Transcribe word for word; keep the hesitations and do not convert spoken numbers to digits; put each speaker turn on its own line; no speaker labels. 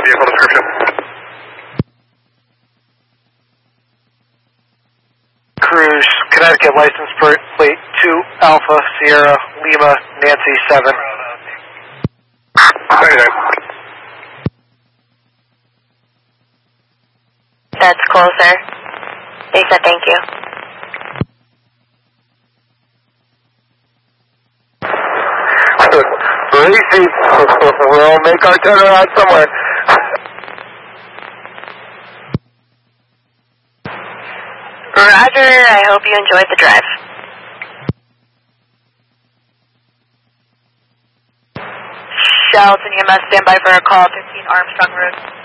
vehicle description.
Cruise, Connecticut license plate two Alpha Sierra Lima Nancy seven.
ninety-nine.
That's closer. They said thank you.
Racy, we'll make our turnaround somewhere.
Roger, I hope you enjoyed the drive. Shelton, you must stand by for a call, fifteen Armstrong Road.